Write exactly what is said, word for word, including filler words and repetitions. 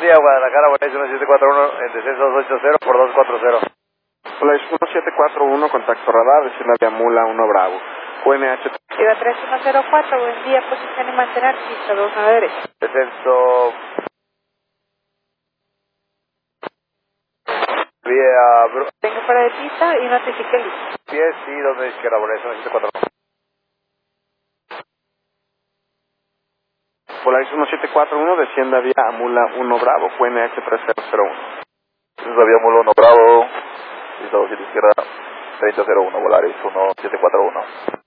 día, Guadalajara, Volaris uno siete cuatro uno, en descenso dos ocho cero por dos cuatro cero. Volaris uno siete cuatro uno, contacto radar, decir la vía Mula uno Bravo. Q N H. Viva tres uno cero cuatro, buen día, posición y mantener, pista dos nueve derecha. Descenso... Vía... Bru... Tengo fuera de pista y notifique listo. diez y dos de izquierda, Volaris uno siete cuatro uno. Volaris uno siete cuatro uno, descienda vía Mula uno Bravo, Q N H tres cero cero uno. Descenso vía Mula uno Bravo, pista dos izquierda, treinta cero uno, Volaris uno siete cuatro uno.